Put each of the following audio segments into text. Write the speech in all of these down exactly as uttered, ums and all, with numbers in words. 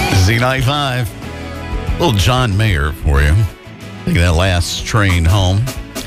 Z ninety-five. Little John Mayer for you. Taking that last train home.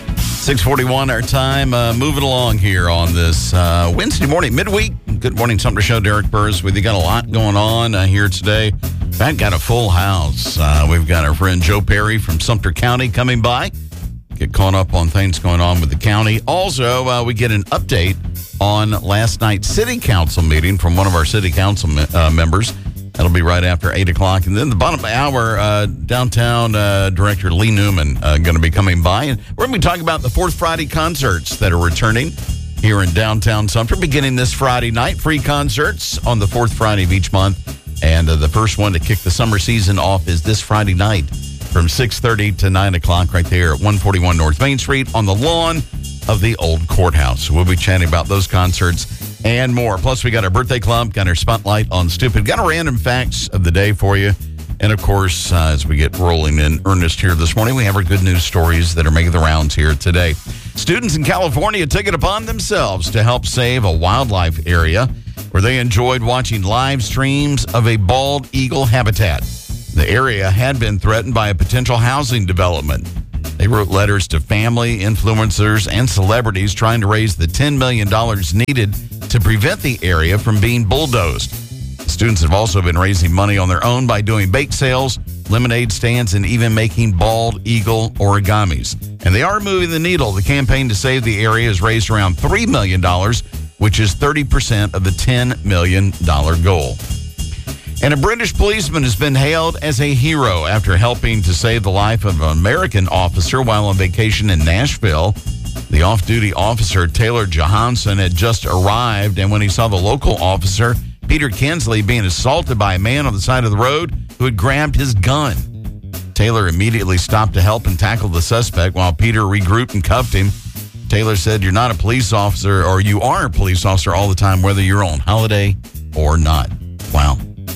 six forty-one our time. Uh, moving along here on this uh, Wednesday morning, midweek. Good morning, Sumter Show. Derek Burrs with you. Got a lot going on uh, here today. I've got a full house. Uh, we've got our friend Joe Perry from Sumter County coming by. Get caught up on things going on with the county. Also, uh, we get an update on last night's city council meeting from one of our city council me- uh, members. That'll be right after eight o'clock. And then the bottom of the hour, uh, downtown uh, director Lee Newman uh, going to be coming by. And we're going to be talking about the Fourth Friday concerts that are returning here in downtown Sumter, beginning this Friday night. Free concerts on the fourth Friday of each month. And uh, the first one to kick the summer season off is this Friday night from six thirty to nine o'clock right there at one forty-one North Main Street on the lawn of the old courthouse. We'll be chatting about those concerts and more. Plus, we got our birthday club, got our spotlight on Stupid, got our random facts of the day for you. And, of course, uh, as we get rolling in earnest here this morning, we have our good news stories that are making the rounds here today. Students in California took it upon themselves to help save a wildlife area where they enjoyed watching live streams of a bald eagle habitat. The area had been threatened by a potential housing development. They wrote letters to family, influencers, and celebrities trying to raise the ten million dollars needed to prevent the area from being bulldozed. Students have also been raising money on their own by doing bake sales, lemonade stands, and even making bald eagle origamis. And they are moving the needle. The campaign to save the area has raised around three million dollars, which is thirty percent of the ten million dollars goal. And a British policeman has been hailed as a hero after helping to save the life of an American officer while on vacation in Nashville. The off-duty officer, Taylor Johansson, had just arrived, and when he saw the local officer, Peter Kinsley, being assaulted by a man on the side of the road who had grabbed his gun. Taylor immediately stopped to help and tackle the suspect while Peter regrouped and cuffed him. Taylor said, "You're not a police officer, or you are a police officer all the time, whether you're on holiday or not." Wow.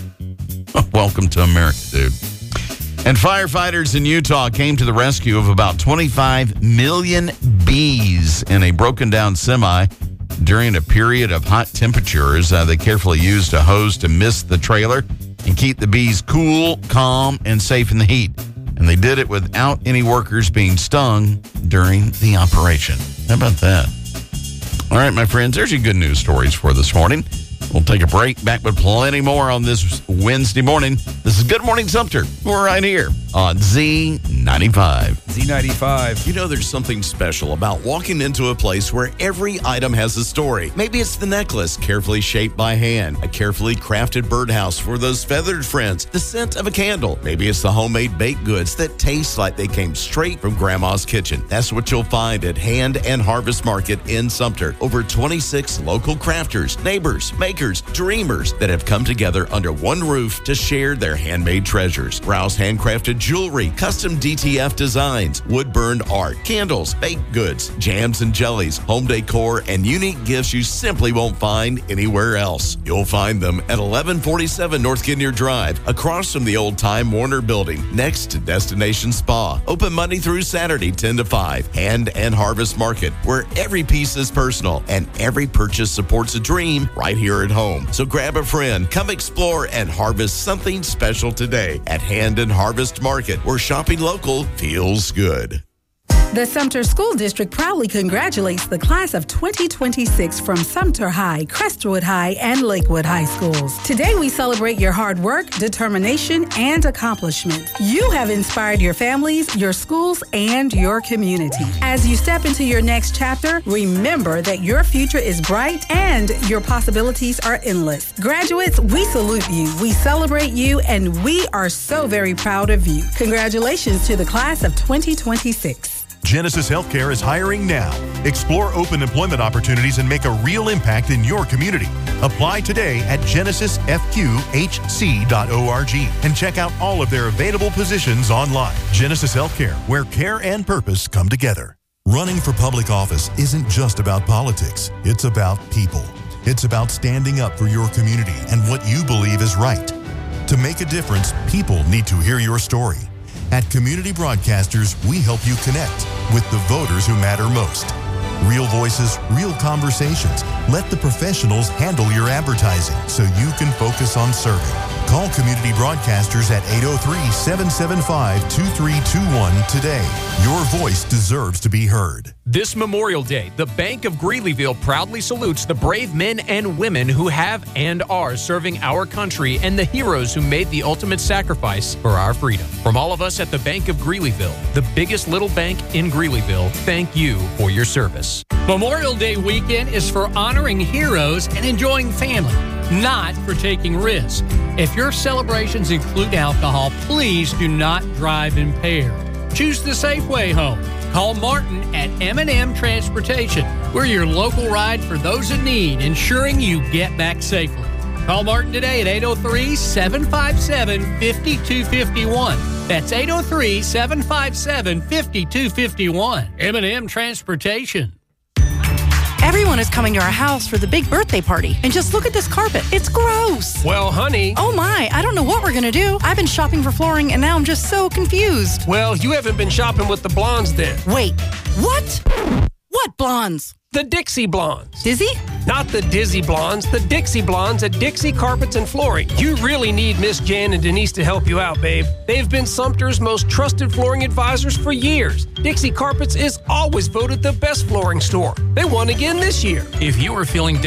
Welcome to America, dude. And firefighters in Utah came to the rescue of about twenty-five million bees in a broken down semi during a period of hot temperatures. Uh, they carefully used a hose to mist the trailer and keep the bees cool, calm, and safe in the heat. And they did it without any workers being stung during the operation. How about that? All right, my friends, there's your good news stories for this morning. We'll take a break. Back with plenty more on this Wednesday morning. This is Good Morning Sumter. We're right here on Z ninety-five. Z ninety-five. You know, there's something special about walking into a place where every item has a story. Maybe it's the necklace, carefully shaped by hand, a carefully crafted birdhouse for those feathered friends, the scent of a candle. Maybe it's the homemade baked goods that taste like they came straight from Grandma's kitchen. That's what you'll find at Hand and Harvest Market in Sumter. Over twenty-six local crafters, neighbors, makers, dreamers that have come together under one roof to share their handmade treasures. Browse handcrafted jewelry, custom D T F designs, wood-burned art, candles, baked goods, jams and jellies, home decor, and unique gifts you simply won't find anywhere else. You'll find them at eleven forty-seven North Gidney Drive, across from the old Time Warner Building, next to Destination Spa. Open Monday through Saturday, ten to five. Hand and Harvest Market, where every piece is personal and every purchase supports a dream right here at home. So grab a friend, come explore, and harvest something special today at Hand and Harvest Market, where shopping local feels good. The Sumter School District proudly congratulates the class of twenty twenty-six from Sumter High, Crestwood High, and Lakewood High Schools. Today we celebrate your hard work, determination, and accomplishment. You have inspired your families, your schools, and your community. As you step into your next chapter, remember that your future is bright and your possibilities are endless. Graduates, we salute you, we celebrate you, and we are so very proud of you. Congratulations to the class of twenty twenty-six. Genesis Healthcare is hiring now. Explore open employment opportunities and make a real impact in your community. Apply today at genesis f q h c dot org and check out all of their available positions online. Genesis Healthcare, where care and purpose come together. Running for public office isn't just about politics. It's about people. It's about standing up for your community and what you believe is right. To make a difference, people need to hear your story. At Community Broadcasters, we help you connect with the voters who matter most. Real voices, real conversations. Let the professionals handle your advertising so you can focus on serving. Call Community Broadcasters at eight oh three, seven seven five, two three two one today. Your voice deserves to be heard. This Memorial Day, the Bank of Greeleyville proudly salutes the brave men and women who have and are serving our country and the heroes who made the ultimate sacrifice for our freedom. From all of us at the Bank of Greeleyville, the biggest little bank in Greeleyville, thank you for your service. Memorial Day weekend is for honoring heroes and enjoying family, not for taking risks. If your celebrations include alcohol, please do not drive impaired. Choose the safe way home. Call Martin at M and M Transportation. We're your local ride for those in need, ensuring you get back safely. Call Martin today at eight oh three, seven five seven, five two five one. That's eight oh three, seven five seven, five two five one. M and M Transportation. Everyone is coming to our house for the big birthday party. And just look at this carpet. It's gross. Well, honey. Oh my, I don't know what we're going to do. I've been shopping for flooring and now I'm just so confused. Well, you haven't been shopping with the blondes then. Wait, what? What blondes? The Dixie Blondes. Dizzy? Not the Dizzy Blondes, the Dixie Blondes at Dixie Carpets and Flooring. You really need Miss Jan and Denise to help you out, babe. They've been Sumter's most trusted flooring advisors for years. Dixie Carpets is always voted the best flooring store. They won again this year. If you are feeling